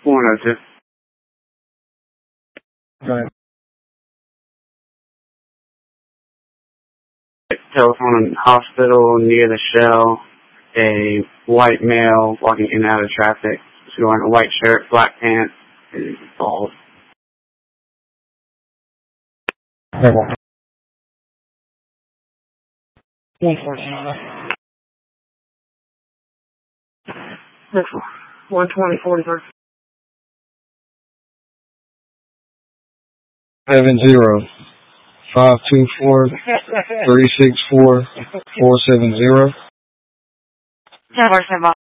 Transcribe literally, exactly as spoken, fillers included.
four oh two. Go ahead. Telephone hospital near the Shell. A white male walking in and out of traffic. He's wearing a white shirt, black pants, and he's bald. one fourteen. Next one. one twenty forty-three. Seven zero five two four three six four four seven zero.